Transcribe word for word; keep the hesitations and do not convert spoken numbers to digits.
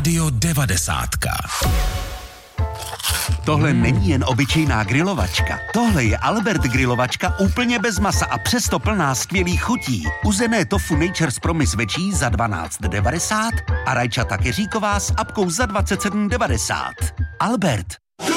Rádio devadesátka. Tohle není jen obyčejná grilovačka. Tohle je Albert grilovačka úplně bez masa a přesto plná skvělých chutí. Uzené tofu Nature's Promise večí za dvanáct devadesát a rajčata keříková s apkou za dvacet sedm devadesát. Albert.